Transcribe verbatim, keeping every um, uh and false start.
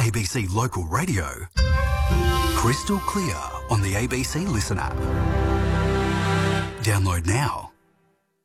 A B C Local Radio. Crystal clear on the A B C Listen app. Download now.